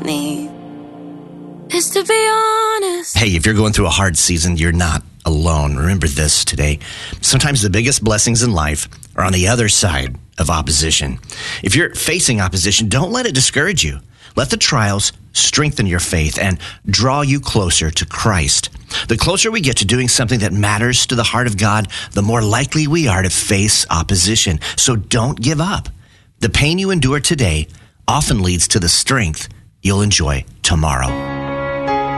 me is to be honest. Hey, if you're going through a hard season, you're not alone. Remember this today. Sometimes the biggest blessings in life are on the other side of opposition. If you're facing opposition, don't let it discourage you. Let the trials strengthen your faith and draw you closer to Christ. The closer we get to doing something that matters to the heart of God, the more likely we are to face opposition. So don't give up. The pain you endure today often leads to the strength you'll enjoy tomorrow.